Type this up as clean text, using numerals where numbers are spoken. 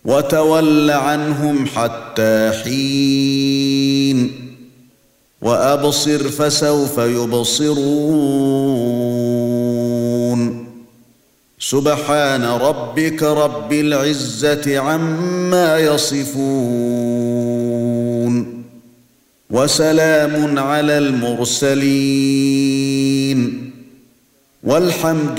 وتول عنهم حتى حين وأبصر فسوف يبصرون سبحان ربك رب العزة عما يصفون وسلام على المرسلين والحمد